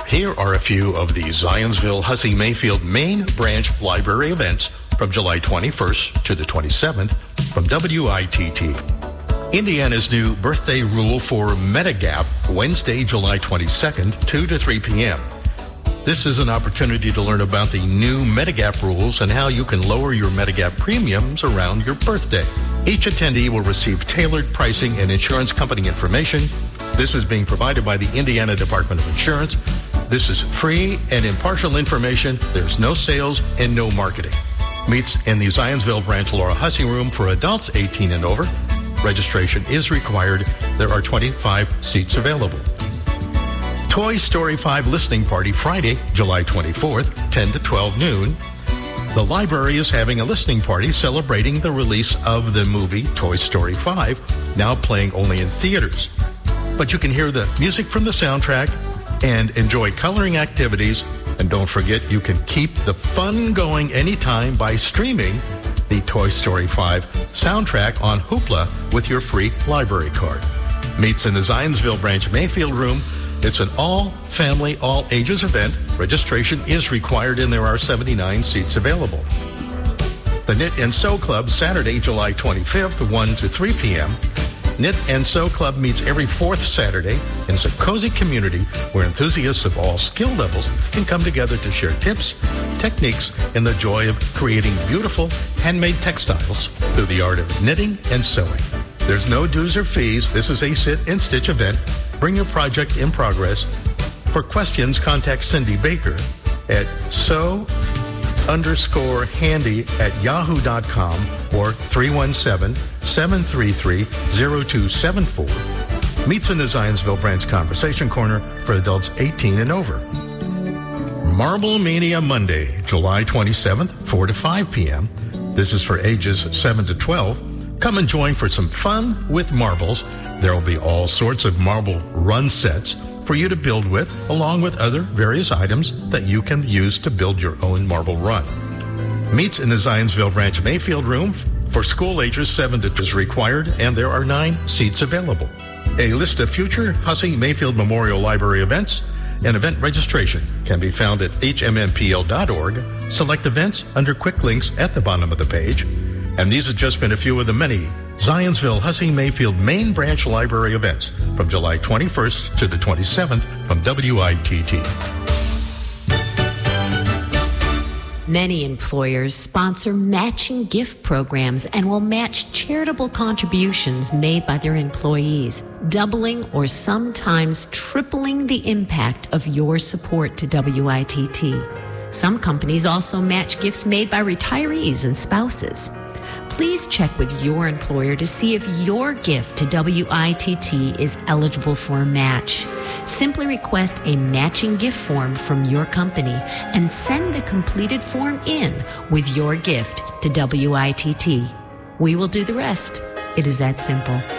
Here are a few of the Zionsville Hussey Mayfield main branch library events from July 21st to the 27th from WITT. Indiana's new birthday rule for Medigap, Wednesday, July 22nd, 2 to 3 p.m. This is an opportunity to learn about the new Medigap rules and how you can lower your Medigap premiums around your birthday. Each attendee will receive tailored pricing and insurance company information. This is being provided by the Indiana Department of Insurance. This is free and impartial information. There's no sales and no marketing. Meets in the Zionsville Branch Laura Hussey Room for adults 18 and over. Registration is required. There are 25 seats available. Toy Story 5 listening party Friday, July 24th, 10 to 12 noon. The library is having a listening party celebrating the release of the movie Toy Story 5, now playing only in theaters. But you can hear the music from the soundtrack and enjoy coloring activities. And don't forget, you can keep the fun going anytime by streaming the Toy Story 5 soundtrack on Hoopla with your free library card. Meets in the Zionsville Branch Mayfield Room. It's an all-family, all-ages event. Registration is required and there are 79 seats available. The Knit and Sew Club, Saturday, July 25th, 1 to 3 p.m. Knit and Sew Club meets every fourth Saturday and is a cozy community where enthusiasts of all skill levels can come together to share tips, techniques, and the joy of creating beautiful handmade textiles through the art of knitting and sewing. There's no dues or fees. This is a sit and stitch event. Bring your project in progress. For questions, contact Cindy Baker at sew_handy@yahoo.com or 317-733-0274. Meets in the Zionsville Branch Conversation Corner for adults 18 and over. Marble Mania Monday, July 27th, 4 to 5 p.m. This is for ages 7 to 12. Come and join for some fun with marbles. There will be all sorts of marble run sets for you to build with, along with other various items that you can use to build your own marble run. Meets in the Zionsville Branch Mayfield Room for school ages 7 to 2 is required, and there are 9 seats available. A list of future Hussey Mayfield Memorial Library events and event registration can be found at hmmpl.org. Select events under quick links at the bottom of the page. And these have just been a few of the many Zionsville Hussey Mayfield Main Branch Library events from July 21st to the 27th from WITT. Many employers sponsor matching gift programs and will match charitable contributions made by their employees, doubling or sometimes tripling the impact of your support to WITT. Some companies also match gifts made by retirees and spouses. Please check with your employer to see if your gift to WITT is eligible for a match. Simply request a matching gift form from your company and send the completed form in with your gift to WITT. We will do the rest. It is that simple.